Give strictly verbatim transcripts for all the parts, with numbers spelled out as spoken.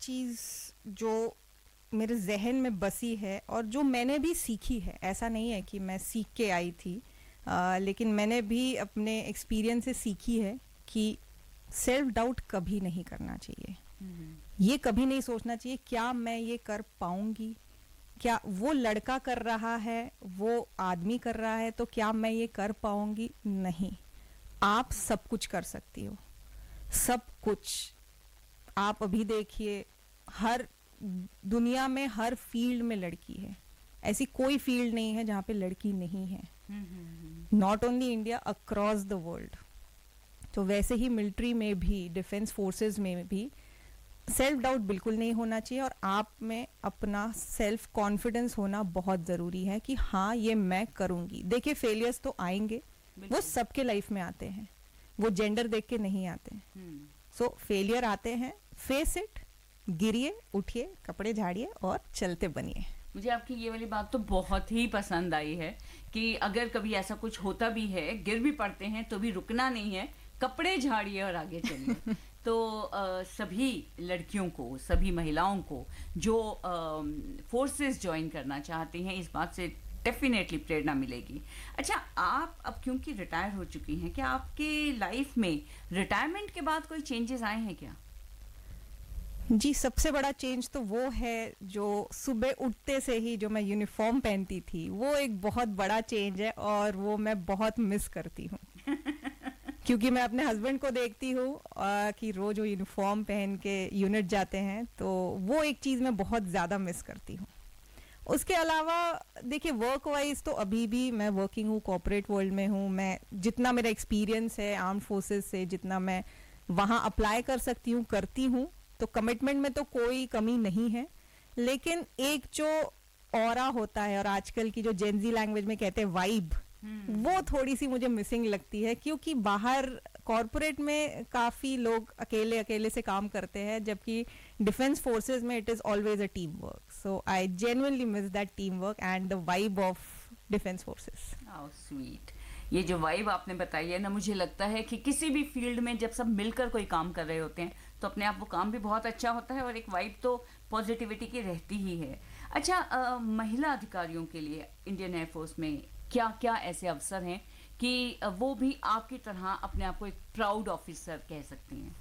चीज़ जो मेरे ज़हन में बसी है और जो मैंने भी सीखी है, ऐसा नहीं है कि मैं सीख के आई थी, आ, लेकिन मैंने भी अपने एक्सपीरियंस से सीखी है कि सेल्फ डाउट कभी नहीं करना चाहिए। ये कभी नहीं सोचना चाहिए क्या मैं ये कर पाऊंगी, क्या वो लड़का कर रहा है, वो आदमी कर रहा है, तो क्या मैं ये कर पाऊंगी? नहीं, आप सब कुछ कर सकती हो, सब कुछ। आप अभी देखिए, हर दुनिया में हर फील्ड में लड़की है, ऐसी कोई फील्ड नहीं है जहाँ पे लड़की नहीं है, not only India, across the world. तो वैसे ही मिलिट्री में भी, डिफेंस फोर्सेस में भी सेल्फ डाउट बिल्कुल नहीं होना चाहिए, और आप में अपना सेल्फ कॉन्फिडेंस होना बहुत ज़रूरी है कि हाँ ये मैं करूँगी। देखिए, फेलियर्स तो आएंगे, वो सबके लाइफ में आते हैं, वो जेंडर देख के नहीं आते। सो so, फेलियर आते हैं, फेस इट, गिरिए, उठिए, कपड़े झाड़िए और चलते बनिए। मुझे आपकी ये वाली बात तो बहुत ही पसंद आई है कि अगर कभी ऐसा कुछ होता भी है, गिर भी पड़ते हैं, तो भी रुकना नहीं है, कपड़े झाड़िए और आगे चलिए। तो आ, सभी लड़कियों को, सभी महिलाओं को जो फोर्सेस ज्वाइन करना चाहती हैं, इस बात से डेफिनेटली प्रेरणा मिलेगी। अच्छा, आप अब क्योंकि रिटायर हो चुकी हैं, क्या आपके लाइफ में रिटायरमेंट के बाद कोई चेंजेस आए हैं क्या? जी, सबसे बड़ा चेंज तो वो है जो सुबह उठते से ही जो मैं यूनिफॉर्म पहनती थी, वो एक बहुत बड़ा चेंज है और वो मैं बहुत मिस करती हूँ। क्योंकि मैं अपने हस्बैंड को देखती हूँ कि रोज वो यूनिफॉर्म पहन के यूनिट जाते हैं, तो वो एक चीज़ मैं बहुत ज़्यादा मिस करती हूँ। उसके अलावा देखिए, वर्क वाइज तो अभी भी मैं वर्किंग हूँ, कॉर्पोरेट वर्ल्ड में हूँ। मैं जितना मेरा एक्सपीरियंस है आर्म फोर्सेस से, जितना मैं वहाँ अप्लाई कर सकती हूँ करती हूँ, तो कमिटमेंट में तो कोई कमी नहीं है। लेकिन एक जो ऑरा होता है, और आजकल की जो जेनजी लैंग्वेज में कहते हैं वाइब, वो थोड़ी सी मुझे मिसिंग लगती है, क्योंकि बाहर कॉर्पोरेट में काफ़ी लोग अकेले अकेले से काम करते हैं, जबकि डिफेंस फोर्सेस में it is always a team work. So I genuinely miss that team work and the vibe of defence forces. How sweet. ये जो वाइब आपने बताई है ना, मुझे लगता है कि किसी भी फील्ड में जब सब मिलकर कोई काम कर रहे होते हैं, तो अपने आप वो काम भी बहुत अच्छा होता है और एक वाइब तो पॉजिटिविटी की रहती ही है। अच्छा, आ, महिला अधिकारियों के लिए इंडियन एयरफोर्स में क्या क्या ऐसे अवसर हैं कि वो भी आपकी तरह अपने आप को एक प्राउड ऑफिसर कह सकती हैं?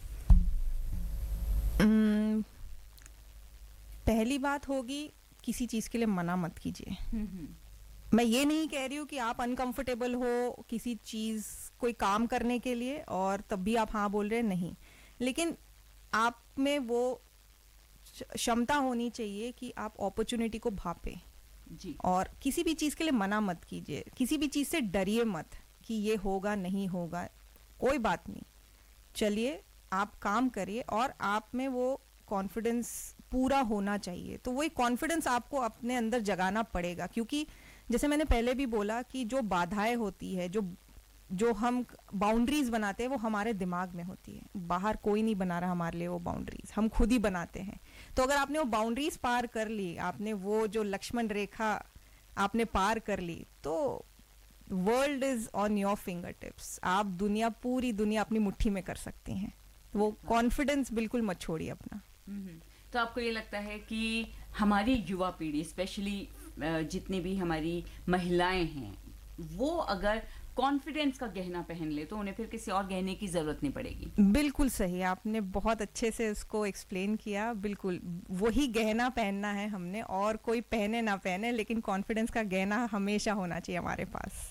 um, पहली बात होगी, किसी चीज़ के लिए मना मत कीजिए। मैं ये नहीं कह रही हूँ कि आप अनकंफर्टेबल हो किसी चीज़, कोई काम करने के लिए, और तब भी आप हाँ बोल रहे हैं, नहीं। लेकिन आप में वो क्षमता होनी चाहिए कि आप अपॉर्चुनिटी को भापें जी, और किसी भी चीज़ के लिए मना मत कीजिए, किसी भी चीज़ से डरिए मत कि ये होगा नहीं होगा, कोई बात नहीं, चलिए आप काम करिए, और आप में वो कॉन्फिडेंस पूरा होना चाहिए। तो वही कॉन्फिडेंस आपको अपने अंदर जगाना पड़ेगा, क्योंकि जैसे मैंने पहले भी बोला कि जो बाधाएं होती है, जो जो हम बाउंड्रीज बनाते हैं, वो हमारे दिमाग में होती है, बाहर कोई नहीं बना रहा हमारे लिए वो बाउंड्रीज, हम खुद ही बनाते हैं। तो अगर आपने वो बाउंड्रीज पार कर ली, आपने वो जो लक्ष्मण रेखा आपने पार कर ली, तो world is on your finger tips. आप दुनिया, पूरी दुनिया अपनी मुट्ठी में कर सकती हैं। वो कॉन्फिडेंस बिल्कुल मत छोड़िए अपना। तो आपको ये लगता है कि हमारी युवा पीढ़ी, स्पेशली जितनी भी हमारी महिलाएं हैं, वो अगर कॉन्फिडेंस का गहना पहन ले तो उन्हें फिर किसी और गहने की जरूरत नहीं पड़ेगी? बिल्कुल सही, आपने बहुत अच्छे से उसको एक्सप्लेन किया। बिल्कुल वही गहना पहनना है हमने, और कोई पहने ना पहने, लेकिन कॉन्फिडेंस का गहना हमेशा होना चाहिए हमारे पास।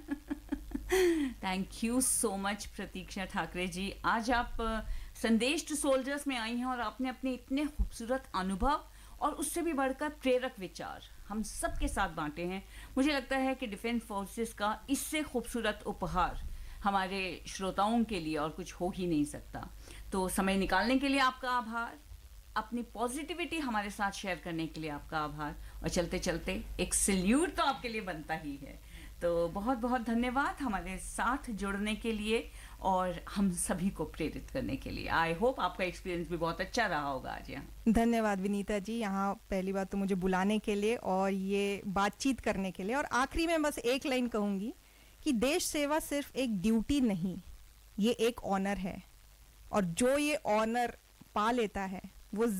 थैंक यू सो मच प्रतीक्षा ठाकरे जी। आज आप संदेश टू सोल्जर्स में आई हैं और आपने अपने इतने खूबसूरत अनुभव और उससे भी बढ़कर प्रेरक विचार हम सब के साथ बांटे हैं। मुझे लगता है कि डिफेंस फोर्सेस का इससे खूबसूरत उपहार हमारे श्रोताओं के लिए और कुछ हो ही नहीं सकता। तो समय निकालने के लिए आपका आभार, अपनी पॉजिटिविटी हमारे साथ शेयर करने के लिए आपका आभार, और चलते चलते एक सैल्यूट तो आपके लिए बनता ही है। तो बहुत बहुत धन्यवाद हमारे साथ जुड़ने के लिए और हम सभी को प्रेरित करने के लिए। आई होप आपका एक्सपीरियंस भी बहुत अच्छा रहा होगा आज यहाँ। धन्यवाद विनीता जी, यहाँ पहली बात तो मुझे बुलाने के लिए और ये बातचीत करने के लिए। और आखिरी में बस एक लाइन कहूँगी कि देश सेवा सिर्फ एक ड्यूटी नहीं, ये एक ऑनर है, और जो ये ऑनर पा लेता है वो